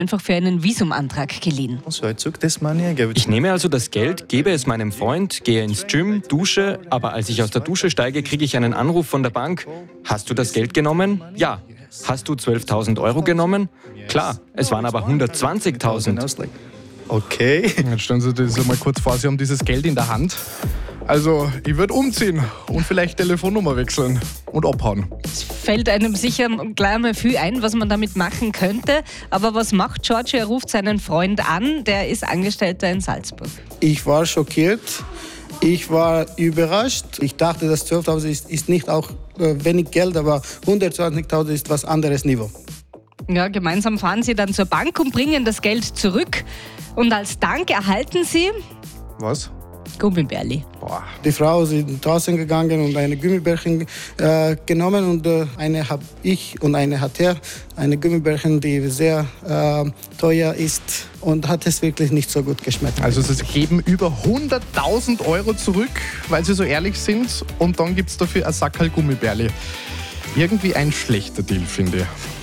einfach für einen Visumantrag geliehen. Ich nehme also das Geld, gebe es meinem Freund, gehe ins Gym, dusche, aber als ich aus der Dusche steige, kriege ich einen Anruf von der Bank. Hast du das Geld genommen? Ja. Hast du 12.000 Euro genommen? Klar, es waren aber 120.000. Okay. Jetzt stellen Sie das mal kurz vor, Sie haben dieses Geld in der Hand. Also, ich würde umziehen und vielleicht Telefonnummer wechseln und abhauen. Es fällt einem sicher gleich mal viel ein, was man damit machen könnte. Aber was macht Giorgio? Er ruft seinen Freund an, der ist Angestellter in Salzburg. Ich war schockiert. Ich war überrascht. Ich dachte, dass 12.000 ist nicht auch wenig Geld, aber 120.000 ist was anderes Niveau. Ja, gemeinsam fahren sie dann zur Bank und bringen das Geld zurück. Und als Dank erhalten sie Was? Gummibärli. Boah. Die Frau ist draußen gegangen und eine Gummibärchen genommen und eine habe ich und eine hat er. Eine Gummibärchen, die sehr teuer ist und hat es wirklich nicht so gut geschmeckt. Also sie geben über 100.000 Euro zurück, weil sie so ehrlich sind und dann gibt es dafür ein Sackerl Gummibärli. Irgendwie ein schlechter Deal, finde ich.